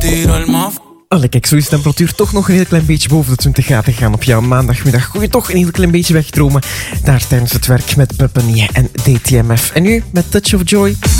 tiro el más. Allee, kijk, zo is de temperatuur toch nog een heel klein beetje boven de 20 graden gaan op jouw maandagmiddag. Kun je toch een heel klein beetje wegdromen daar tijdens het werk met Puppenie en DTMF. En nu met Touch of Joy.